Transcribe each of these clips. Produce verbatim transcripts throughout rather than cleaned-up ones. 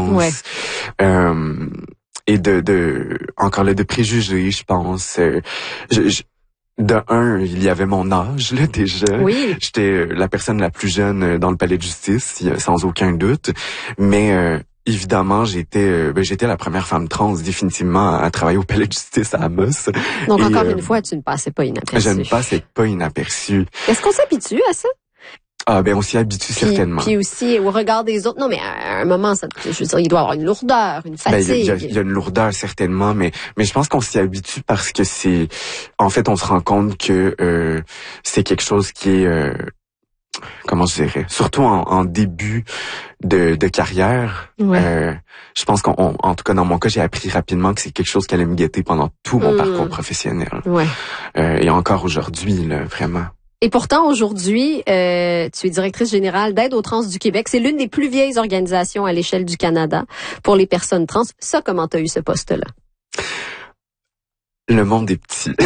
croyances. Ouais. Euh, et de, de, encore là, de préjugés, je pense. Euh, je, je, de un, il y avait mon âge, là, déjà. Oui. J'étais la personne la plus jeune dans le palais de justice, sans aucun doute. Mais, euh, évidemment, j'étais euh, ben, j'étais la première femme trans définitivement à, à travailler au palais de justice à Amos. Donc, et, encore euh, une fois, tu ne passais pas inaperçu. Je ne passais pas inaperçu. Est-ce qu'on s'habitue à ça? Ah ben on s'y habitue puis, certainement. Puis aussi au regard des autres. Non, mais à un moment, ça, je veux dire, il doit y avoir une lourdeur, une fatigue. Ben, il y a, il y a une lourdeur certainement, mais mais je pense qu'on s'y habitue parce que c'est, en fait, on se rend compte que euh, c'est quelque chose qui est, euh, comment je dirais, surtout en, en début de, de carrière. Ouais. Euh, je pense qu'en en tout cas dans mon cas, j'ai appris rapidement que c'est quelque chose qui allait me guetter pendant tout mon mmh. parcours professionnel. Ouais. Euh, et encore aujourd'hui, là, vraiment. Et pourtant, aujourd'hui, euh, tu es directrice générale d'Aide aux trans du Québec. C'est l'une des plus vieilles organisations à l'échelle du Canada pour les personnes trans. Ça, comment tu as eu ce poste-là? Le monde est petit.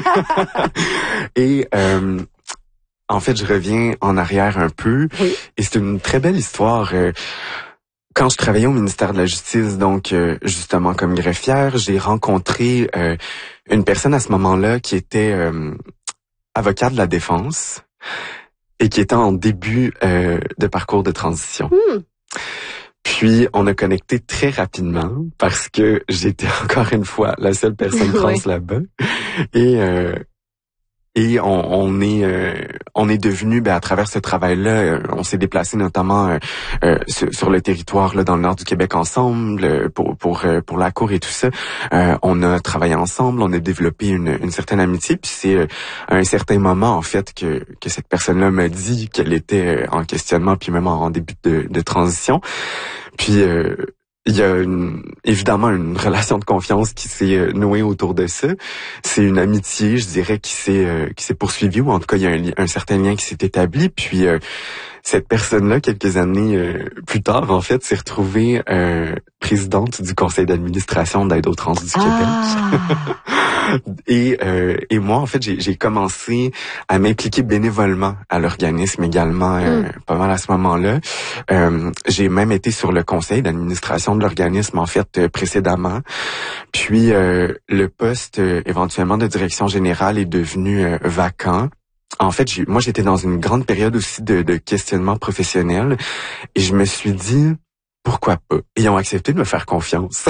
Et euh, en fait, je reviens en arrière un peu. Oui. Et c'est une très belle histoire. Euh, Quand je travaillais au ministère de la Justice, donc euh, justement comme greffière, j'ai rencontré euh, une personne à ce moment-là qui était euh, avocat de la défense et qui était en début euh, de parcours de transition. Mmh. Puis, on a connecté très rapidement parce que j'étais encore une fois la seule personne trans ouais. là-bas. Et euh, et on, on est euh, on est devenu, ben à travers ce travail-là, euh, on s'est déplacé notamment euh, euh, sur, sur le territoire là dans le nord du Québec ensemble euh, pour pour euh, pour la cour et tout ça. Euh, on a travaillé ensemble, on a développé une, une certaine amitié. Puis c'est euh, à un certain moment en fait que que cette personne-là m'a dit qu'elle était en questionnement, puis même en, en début de, de transition. Puis euh, il y a une, évidemment une relation de confiance qui s'est nouée autour de ça. C'est une amitié, je dirais, qui s'est euh, qui s'est poursuivie, ou en tout cas il y a un, un certain lien qui s'est établi. Puis euh, cette personne-là, quelques années euh, plus tard, en fait, s'est retrouvée euh, présidente du conseil d'administration d'Aide aux trans du ah. Québec. et euh, et moi, en fait, j'ai, j'ai commencé à m'impliquer bénévolement à l'organisme également, euh, mm. pas mal à ce moment-là. Euh, j'ai même été sur le conseil d'administration de l'organisme, en fait, euh, précédemment. Puis euh, le poste euh, éventuellement de direction générale est devenu euh, vacant. En fait, j'ai, moi, j'étais dans une grande période aussi de, de questionnement professionnel et je me suis dit, pourquoi pas? Et ils ont accepté de me faire confiance.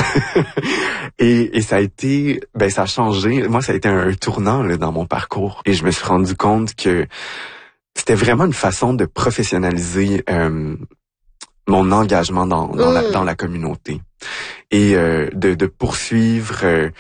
et, et ça a été, ben ça a changé. Moi, ça a été un, un tournant là, dans mon parcours. Et je me suis rendu compte que c'était vraiment une façon de professionnaliser euh, mon engagement dans, dans, mmh. la, dans la communauté. Et euh, de, de poursuivre... Euh,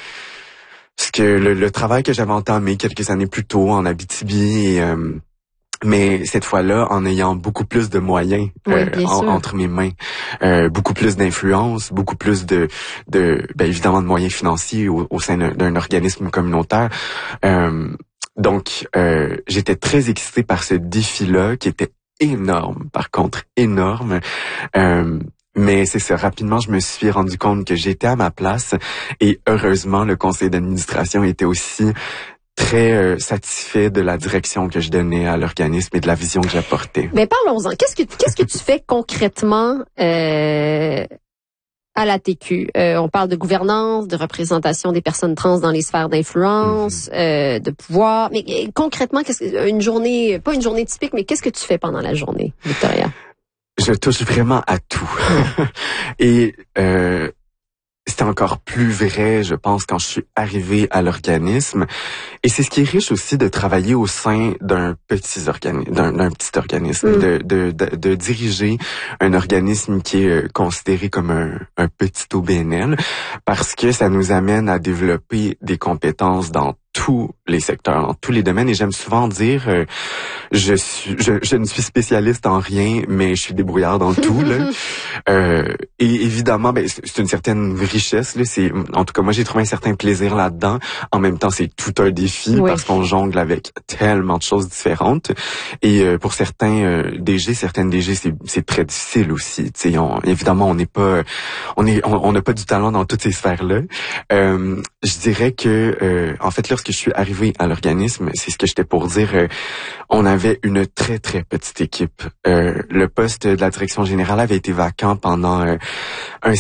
ce que le, le travail que j'avais entamé quelques années plus tôt en Abitibi, et, euh, mais cette fois-là en ayant beaucoup plus de moyens oui, euh, en, entre mes mains, euh, beaucoup plus d'influence, beaucoup plus de, de ben, évidemment de moyens financiers au, au sein d'un, d'un organisme communautaire. Euh, donc, euh, j'étais très excitée par ce défi-là qui était énorme, par contre énorme. Euh, Mais c'est ça, rapidement, je me suis rendu compte que j'étais à ma place et heureusement, le conseil d'administration était aussi très euh, satisfait de la direction que je donnais à l'organisme et de la vision que j'apportais. Mais parlons-en. Qu'est-ce que qu'est-ce que tu fais concrètement euh, à l'A T Q? Euh, on parle de gouvernance, de représentation des personnes trans dans les sphères d'influence, mm-hmm. euh, de pouvoir. Mais concrètement, qu'est-ce que une journée, pas une journée typique, mais qu'est-ce que tu fais pendant la journée, Victoria? Je touche vraiment à tout. Et euh, c'était encore plus vrai, je pense, quand je suis arrivée à l'organisme. Et c'est ce qui est riche aussi de travailler au sein d'un petit organisme, d'un, d'un petit organisme, mm. de, de, de, de diriger un organisme qui est considéré comme un, un petit O B N L, parce que ça nous amène à développer des compétences dans tous les secteurs, dans tous les domaines. Et j'aime souvent dire, euh, je suis, je, je ne suis spécialiste en rien, mais je suis débrouillard dans tout. Là. Euh, et évidemment, ben, c'est une certaine richesse. Là. C'est, en tout cas, moi, j'ai trouvé un certain plaisir là-dedans. En même temps, c'est tout un défi oui. parce qu'on jongle avec tellement de choses différentes. Et euh, pour certains euh, D G, certaines D G, c'est, c'est très difficile aussi. T'sais, on, évidemment, on n'est pas, on est, on n'a pas du talent dans toutes ces sphères-là. Euh, je dirais que, euh, en fait, lorsque je suis arrivé à l'organisme, c'est ce que j'étais pour dire, euh, on avait une très, très petite équipe. Euh, le poste de la direction générale avait été vacant pendant euh, un